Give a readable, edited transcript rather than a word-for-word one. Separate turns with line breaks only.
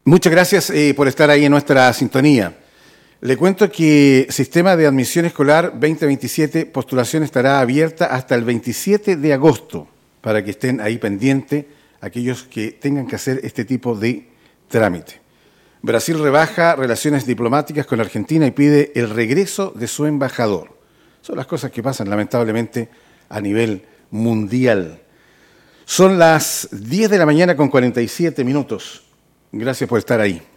Muchas gracias por estar ahí en nuestra sintonía. Le cuento que Sistema de Admisión Escolar 2027, postulación estará abierta hasta el 27 de agosto, para que estén ahí pendientes aquellos que tengan que hacer este tipo de trámite. Brasil rebaja relaciones diplomáticas con Argentina y pide el regreso de su embajador. Son las cosas que pasan, lamentablemente, a nivel mundial. Son las 10 de la mañana con 47 minutos. Gracias por estar ahí.